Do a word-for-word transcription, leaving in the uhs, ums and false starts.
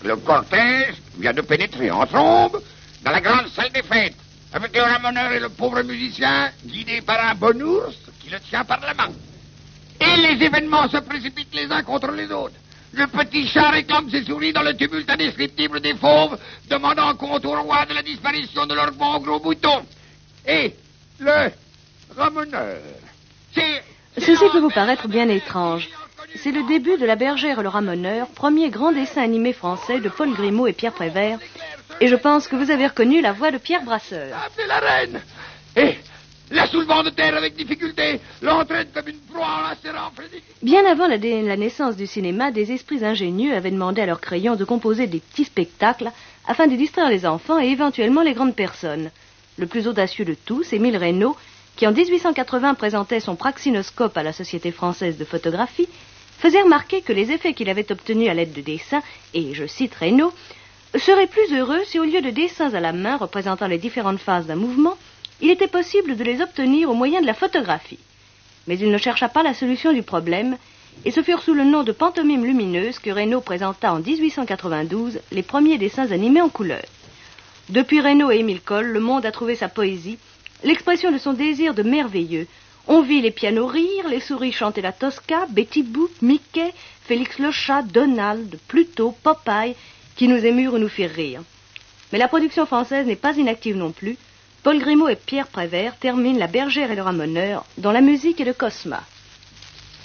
Le cortège vient de pénétrer en trombe dans la grande salle des fêtes, avec le ramoneur et le pauvre musicien, guidé par un bon ours qui le tient par la main. Et les événements se précipitent les uns contre les autres. Le petit chat réclame ses souris dans le tumulte indescriptible des fauves, demandant compte au roi de la disparition de leur bon gros bouton. Et le ramoneur, c'est... Ceci peut vous paraître bien étrange. C'est le début de La Bergère et le Ramoneur, premier grand dessin animé français de Paul Grimaud et Pierre Prévert. Et je pense que vous avez reconnu la voix de Pierre Brasseur. Appelez la reine. Et la soulevant de terre avec difficulté, l'entraîne comme une proie en la serrant frénétique. Bien avant la, dé- la naissance du cinéma, des esprits ingénieux avaient demandé à leurs crayons de composer des petits spectacles afin de distraire les enfants et éventuellement les grandes personnes. Le plus audacieux de tous, Émile Reynaud, qui en dix-huit cent quatre-vingts présentait son praxinoscope à la Société française de photographie, faisait remarquer que les effets qu'il avait obtenus à l'aide de dessins, et je cite Reynaud, seraient plus heureux si au lieu de dessins à la main représentant les différentes phases d'un mouvement, il était possible de les obtenir au moyen de la photographie. Mais il ne chercha pas la solution du problème, et ce furent sous le nom de pantomime lumineuse que Reynaud présenta en dix-huit cent quatre-vingt-douze les premiers dessins animés en couleur. Depuis Reynaud et Émile Coll, le monde a trouvé sa poésie, l'expression de son désir de merveilleux. On vit les pianos rire, les souris chanter la Tosca, Betty Boop, Mickey, Félix le chat, Donald, Pluto, Popeye, qui nous émurent ou nous firent rire. Mais la production française n'est pas inactive non plus. Paul Grimaud et Pierre Prévert terminent La Bergère et le Ramoneur, dont la musique est de Cosma.